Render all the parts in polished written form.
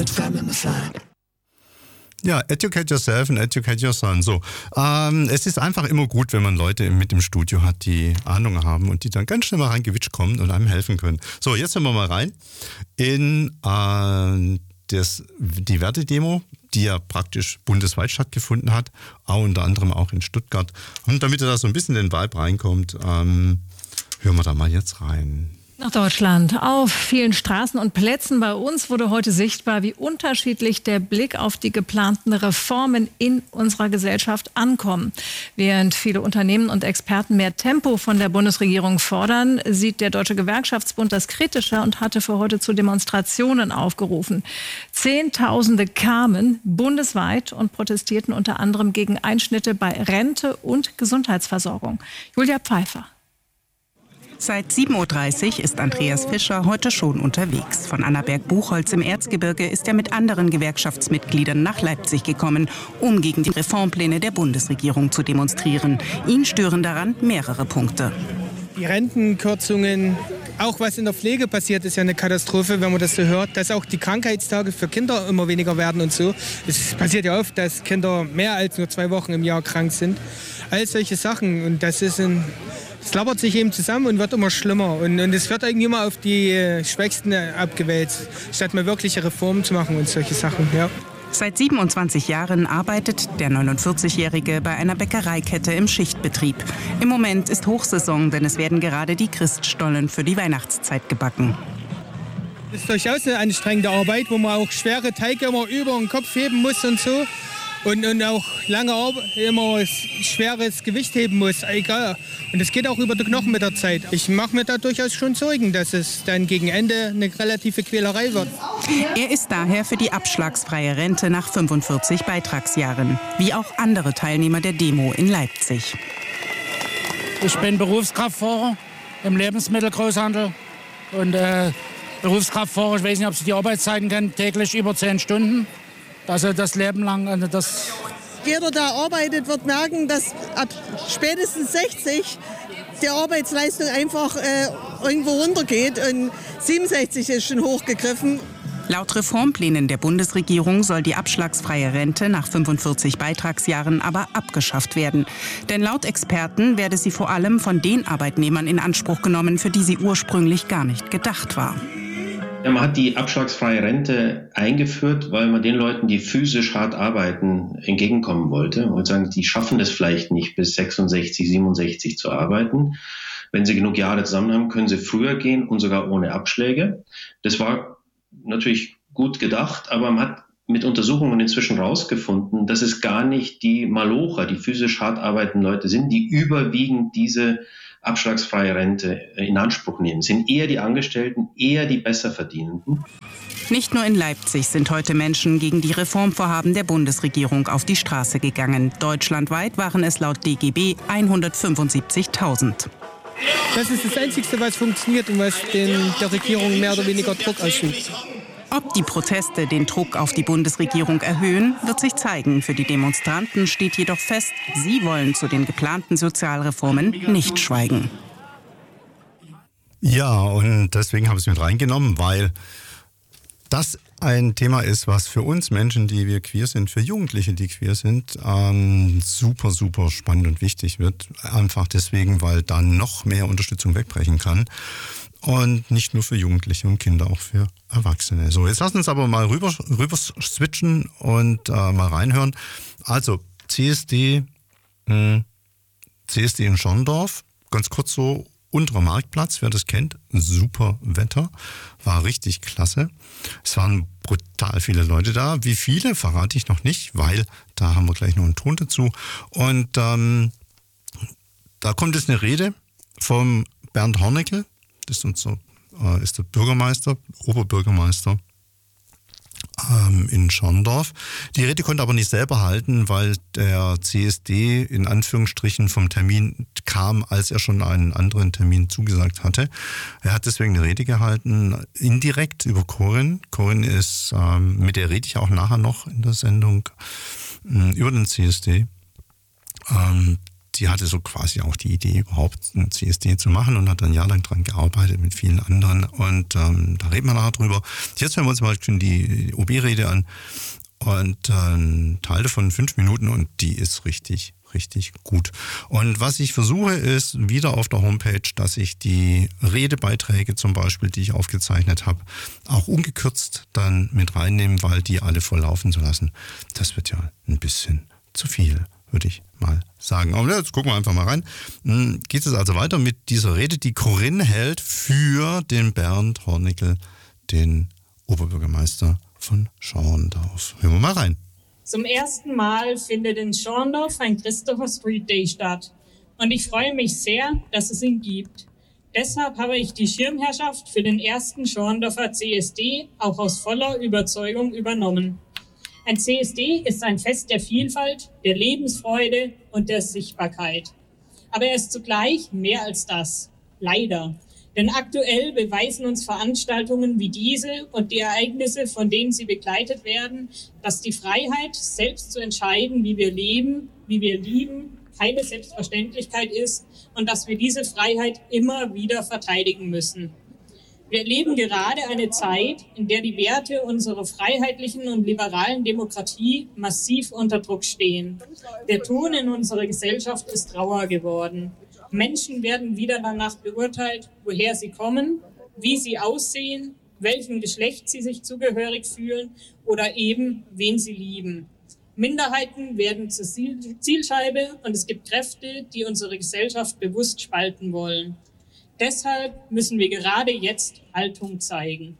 Ja, educate yourself and educate your son. So, es ist einfach immer gut, wenn man Leute mit im Studio hat, die Ahnung haben und die dann ganz schnell mal reingewitscht kommen und einem helfen können. So, jetzt hören wir mal rein in die Verdi-Demo, die ja praktisch bundesweit stattgefunden hat, auch unter anderem auch in Stuttgart. Und damit da so ein bisschen den Vibe reinkommt, hören wir da mal jetzt rein. Nach Deutschland. Auf vielen Straßen und Plätzen bei uns wurde heute sichtbar, wie unterschiedlich der Blick auf die geplanten Reformen in unserer Gesellschaft ankommen. Während viele Unternehmen und Experten mehr Tempo von der Bundesregierung fordern, sieht der Deutsche Gewerkschaftsbund das kritischer und hatte für heute zu Demonstrationen aufgerufen. Zehntausende kamen bundesweit und protestierten unter anderem gegen Einschnitte bei Rente und Gesundheitsversorgung. Julia Pfeiffer. Seit 7.30 Uhr ist Andreas Fischer heute schon unterwegs. Von Annaberg-Buchholz im Erzgebirge ist er mit anderen Gewerkschaftsmitgliedern nach Leipzig gekommen, um gegen die Reformpläne der Bundesregierung zu demonstrieren. Ihn stören daran mehrere Punkte. Die Rentenkürzungen, auch was in der Pflege passiert, ist ja eine Katastrophe, wenn man das so hört. Dass auch die Krankheitstage für Kinder immer weniger werden und so. Es passiert ja oft, dass Kinder mehr als nur 2 Wochen im Jahr krank sind. All solche Sachen. Und es labert sich eben zusammen und wird immer schlimmer. Und es wird irgendwie immer auf die Schwächsten abgewälzt, statt mal wirkliche Reformen zu machen und solche Sachen. Ja. Seit 27 Jahren arbeitet der 49-Jährige bei einer Bäckereikette im Schichtbetrieb. Im Moment ist Hochsaison, denn es werden gerade die Christstollen für die Weihnachtszeit gebacken. Das ist durchaus eine anstrengende Arbeit, wo man auch schwere Teige immer über den Kopf heben muss und so. Und auch lange immer schweres Gewicht heben muss, egal. Und es geht auch über die Knochen mit der Zeit. Ich mache mir da durchaus schon Sorgen, dass es dann gegen Ende eine relative Quälerei wird. Er ist daher für die abschlagsfreie Rente nach 45 Beitragsjahren, wie auch andere Teilnehmer der Demo in Leipzig. Ich bin Berufskraftfahrer im Lebensmittelgroßhandel und Berufskraftfahrer, ich weiß nicht, ob Sie die Arbeitszeiten kennen, täglich über 10 Stunden. Also das Leben lang. Jeder, der arbeitet, wird merken, dass ab spätestens 60 die Arbeitsleistung einfach irgendwo runtergeht. Und 67 ist schon hochgegriffen. Laut Reformplänen der Bundesregierung soll die abschlagsfreie Rente nach 45 Beitragsjahren aber abgeschafft werden. Denn laut Experten werde sie vor allem von den Arbeitnehmern in Anspruch genommen, für die sie ursprünglich gar nicht gedacht war. Ja, man hat die abschlagsfreie Rente eingeführt, weil man den Leuten, die physisch hart arbeiten, entgegenkommen wollte. Und sagen, die schaffen es vielleicht nicht, bis 66, 67 zu arbeiten. Wenn sie genug Jahre zusammen haben, können sie früher gehen und sogar ohne Abschläge. Das war natürlich gut gedacht, aber man hat mit Untersuchungen inzwischen rausgefunden, dass es gar nicht die Malocher, die physisch hart arbeitenden Leute sind, die überwiegend diese abschlagsfreie Rente in Anspruch nehmen. Sind eher die Angestellten, eher die Besserverdienenden. Nicht nur in Leipzig sind heute Menschen gegen die Reformvorhaben der Bundesregierung auf die Straße gegangen. Deutschlandweit waren es laut DGB 175.000. Das ist das Einzige, was funktioniert und was der Regierung mehr oder weniger Druck ausübt. Ob die Proteste den Druck auf die Bundesregierung erhöhen, wird sich zeigen. Für die Demonstranten steht jedoch fest, sie wollen zu den geplanten Sozialreformen nicht schweigen. Ja, und deswegen habe ich es mit reingenommen, weil das ein Thema ist, was für uns Menschen, die wir queer sind, für Jugendliche, die queer sind, super, super spannend und wichtig wird. Einfach deswegen, weil da noch mehr Unterstützung wegbrechen kann. Und nicht nur für Jugendliche und Kinder, auch für Erwachsene. So, jetzt lassen wir uns aber mal rüber switchen und mal reinhören. Also, CSD in Schorndorf, ganz kurz so, unterer Marktplatz, wer das kennt, super Wetter, war richtig klasse. Es waren brutal viele Leute da. Wie viele, verrate ich noch nicht, weil da haben wir gleich noch einen Ton dazu. Und da kommt jetzt eine Rede vom Bernd Horneckel. Das ist der Bürgermeister, Oberbürgermeister in Schorndorf. Die Rede konnte aber nicht selber halten, weil der CSD in Anführungsstrichen vom Termin kam, als er schon einen anderen Termin zugesagt hatte. Er hat deswegen eine Rede gehalten, indirekt über Corinne. Corinne ist, mit der rede ich auch nachher noch in der Sendung, über den CSD. die hatte so quasi auch die Idee, überhaupt ein CSD zu machen und hat dann jahrelang dran gearbeitet mit vielen anderen. Und da reden wir nachher drüber. Jetzt hören wir uns mal schon die OB-Rede an. Und ein Teil davon 5 Minuten und die ist richtig gut. Und was ich versuche, ist wieder auf der Homepage, dass ich die Redebeiträge zum Beispiel, die ich aufgezeichnet habe, auch ungekürzt dann mit reinnehme, weil die alle voll laufen zu lassen. Das wird ja ein bisschen zu viel, würde ich mal sagen. Aber jetzt gucken wir einfach mal rein. Geht es also weiter mit dieser Rede, die Corinne hält für den Bernd Hornickel, den Oberbürgermeister von Schorndorf. Hören wir mal rein. Zum ersten Mal findet in Schorndorf ein Christopher Street Day statt. Und ich freue mich sehr, dass es ihn gibt. Deshalb habe ich die Schirmherrschaft für den ersten Schorndorfer CSD auch aus voller Überzeugung übernommen. Ein CSD ist ein Fest der Vielfalt, der Lebensfreude und der Sichtbarkeit. Aber er ist zugleich mehr als das. Leider. Denn aktuell beweisen uns Veranstaltungen wie diese und die Ereignisse, von denen sie begleitet werden, dass die Freiheit, selbst zu entscheiden, wie wir leben, wie wir lieben, keine Selbstverständlichkeit ist und dass wir diese Freiheit immer wieder verteidigen müssen. Wir erleben gerade eine Zeit, in der die Werte unserer freiheitlichen und liberalen Demokratie massiv unter Druck stehen. Der Ton in unserer Gesellschaft ist rauer geworden. Menschen werden wieder danach beurteilt, woher sie kommen, wie sie aussehen, welchem Geschlecht sie sich zugehörig fühlen oder eben, wen sie lieben. Minderheiten werden zur Zielscheibe und es gibt Kräfte, die unsere Gesellschaft bewusst spalten wollen. Deshalb müssen wir gerade jetzt Haltung zeigen.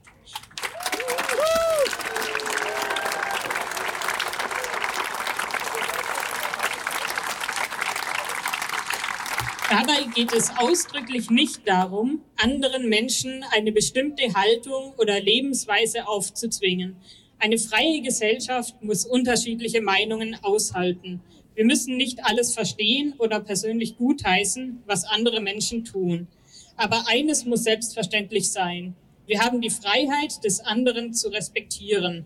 Dabei geht es ausdrücklich nicht darum, anderen Menschen eine bestimmte Haltung oder Lebensweise aufzuzwingen. Eine freie Gesellschaft muss unterschiedliche Meinungen aushalten. Wir müssen nicht alles verstehen oder persönlich gutheißen, was andere Menschen tun. Aber eines muss selbstverständlich sein. Wir haben die Freiheit des anderen zu respektieren.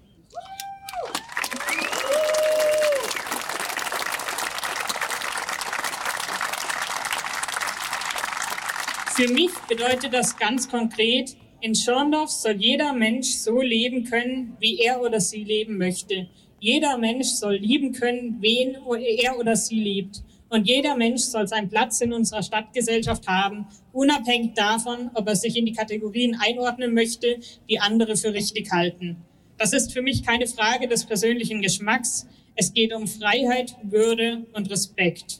Für mich bedeutet das ganz konkret, in Schorndorf soll jeder Mensch so leben können, wie er oder sie leben möchte. Jeder Mensch soll lieben können, wen er oder sie liebt. Und jeder Mensch soll seinen Platz in unserer Stadtgesellschaft haben, unabhängig davon, ob er sich in die Kategorien einordnen möchte, die andere für richtig halten. Das ist für mich keine Frage des persönlichen Geschmacks. Es geht um Freiheit, Würde und Respekt.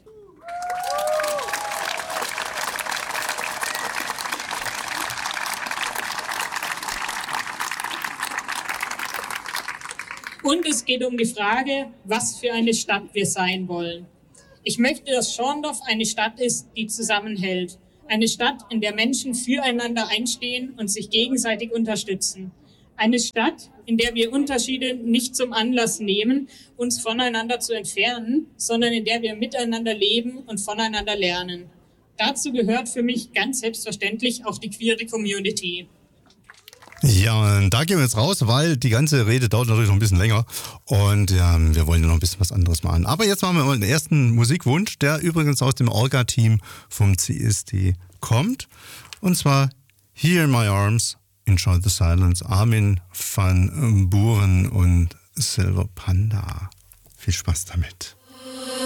Und es geht um die Frage, was für eine Stadt wir sein wollen. Ich möchte, dass Schorndorf eine Stadt ist, die zusammenhält. Eine Stadt, in der Menschen füreinander einstehen und sich gegenseitig unterstützen. Eine Stadt, in der wir Unterschiede nicht zum Anlass nehmen, uns voneinander zu entfernen, sondern in der wir miteinander leben und voneinander lernen. Dazu gehört für mich ganz selbstverständlich auch die queere Community. Ja, und da gehen wir jetzt raus, weil die ganze Rede dauert natürlich noch ein bisschen länger und wir wollen ja noch ein bisschen was anderes machen. Aber jetzt machen wir mal den ersten Musikwunsch, der übrigens aus dem Orga-Team vom CSD kommt. Und zwar Here in My Arms, Enjoy the Silence, Armin van Buuren und Silver Panda. Viel Spaß damit.